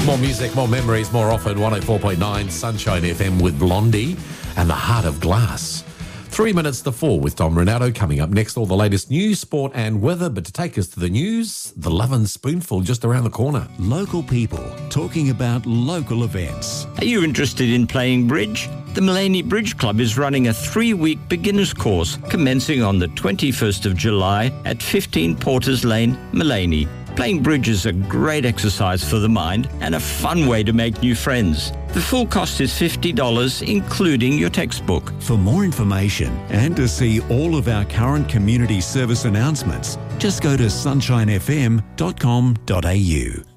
More music, more memories, more often. 104.9 Sunshine FM with Blondie and The Heart of Glass. 3 minutes to 4 with Dom Ronaldo. Coming up next, all the latest news, sport and weather. But to take us to the news, the Lovin' Spoonful just around the corner. Local people talking about local events. Are you interested in playing bridge? The Mullaney Bridge Club is running a 3-week beginners course commencing on the 21st of July at 15 Porters Lane, Mullaney. Playing bridge is a great exercise for the mind and a fun way to make new friends. The full cost is $50, including your textbook. For more information and to see all of our current community service announcements, just go to sunshinefm.com.au.